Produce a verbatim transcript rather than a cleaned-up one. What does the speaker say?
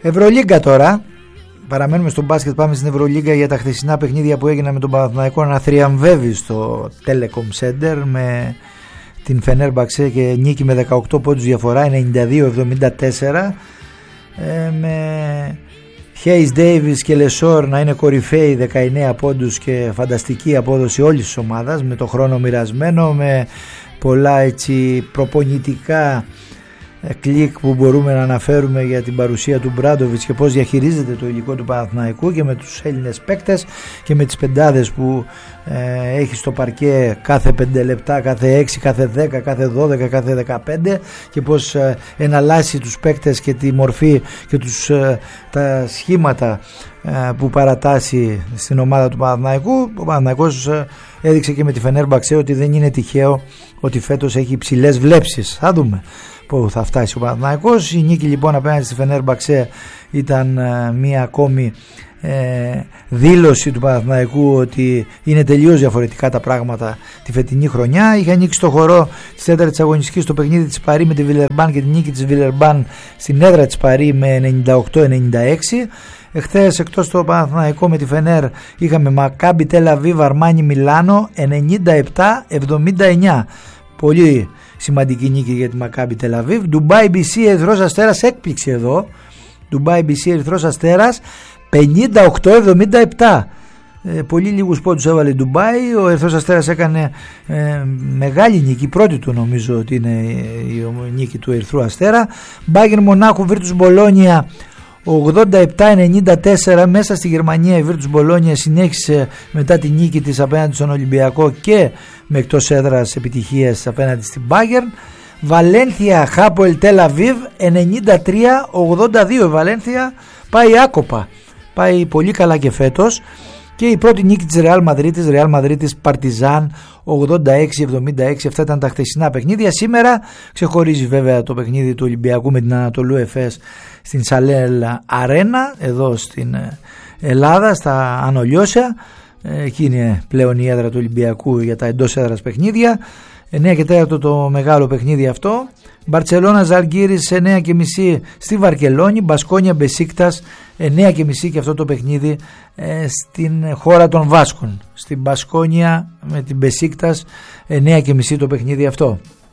Ευρωλίγκα τώρα. Παραμένουμε στο μπάσκετ, πάμε στην Ευρωλίγκα για τα χθεσινά παιχνίδια που έγιναν με τον Παναθηναϊκό να θριαμβεύει στο Telecom Center με την Φενέρμπαξε και νίκη με δεκαοκτώ πόντους διαφορά, ενενήντα δύο εβδομήντα τέσσερα, ε, με Hayes Davis και Λεσόρ να είναι κορυφαίοι, δεκαεννέα πόντους και φανταστική απόδοση όλης της ομάδας, με το χρόνο μοιρασμένο, με πολλά έτσι προπονητικά κλικ που μπορούμε να αναφέρουμε για την παρουσία του Μπράντοβιτς και πώς διαχειρίζεται το υλικό του Παναθηναϊκού και με τους Έλληνες παίκτες και με τις πεντάδες που ε, έχει στο παρκέ κάθε πέντε λεπτά, κάθε έξι, κάθε δέκα, κάθε δώδεκα, κάθε δεκαπέντε, και πώς ε, εναλλάσσει τους παίκτες και τη μορφή και τους, ε, τα σχήματα ε, που παρατάσσει στην ομάδα του Παναθηναϊκού. Ο Παναθηναϊκός ε, έδειξε και με τη Φενέρμπαξε ότι δεν είναι τυχαίο ότι φέτος έχει υψηλές βλέψεις. Θα δούμε που θα φτάσει ο Παναθηναϊκός. Η νίκη λοιπόν απέναντι στη Φενέρμπαξε ήταν ε, μία ακόμη ε, δήλωση του Παναθηναϊκού ότι είναι τελείως διαφορετικά τα πράγματα τη φετινή χρονιά. Είχε ανοίξει το χορό της τέταρτης αγωνιστικής στο παιχνίδι της Παρί με τη Βιλερμπάν και την νίκη της Βιλερμπάν στην έδρα της Παρί με ενενήντα οκτώ ενενήντα έξι. Εχθές εκτός το Παναθηναϊκό με τη Φενέρ είχαμε Μακάμπι Τελ Αβίβ Αρμάνι Μιλάνο ενενήντα επτά εβδομήντα εννέα. Πολύ σημαντική νίκη για τη Μακάμπι Τελ Αβίβ. Ντουμπάι μπι σι Ερυθρός Αστέρας, έκπληξη εδώ. Ντουμπάι μπι σι Ερυθρός Αστέρας πενήντα οκτώ εβδομήντα επτά. Ε, πολύ λίγους πόντους έβαλε η Ντουμπάι. Ο Ερυθρός Αστέρας έκανε ε, μεγάλη νίκη, πρώτη του νομίζω ότι είναι η νίκη του Ερυθρού Αστέρα. Μπάγερν Μονάχου Βίρτους Μπολόνια ογδόντα επτά ενενήντα τέσσερα. Μέσα στη Γερμανία η Βίρτους Μπολόνια συνέχισε μετά τη νίκη της απέναντι στον Ολυμπιακό και με εκτός έδρας επιτυχίες απέναντι στην Bayern. Βαλένθια Χάποελ Τελ Αβίβ ενενήντα τρία ογδόντα δύο. Η Βαλένθια πάει άκοπα, πάει πολύ καλά και φέτος. Και η πρώτη νίκη της Ρεάλ Μαδρίτης, Ρεάλ Μαδρίτης Παρτιζάν ογδόντα έξι εβδομήντα έξι. Αυτά ήταν τα χθεσινά παιχνίδια. Σήμερα ξεχωρίζει βέβαια το παιχνίδι του Ολυμπιακού με την Ανατολού Εφές στην Σαλέλ Αρένα εδώ στην Ελλάδα, στα Ανολιώσια. Εκεί είναι πλέον η έδρα του Ολυμπιακού για τα εντός έδρας παιχνίδια. εννέα και τέσσερα το μεγάλο παιχνίδι αυτό. Μπαρτσελώνα Ζαλγκίρις εννέα και μισή στη Βαρκελόνη. Μπασκόνια Μπεσίκτας εννέα και μισή και αυτό το παιχνίδι ε, στην χώρα των Βάσκων. Στην Μπασκόνια με την Μπεσίκτας εννέα και μισή το παιχνίδι αυτό.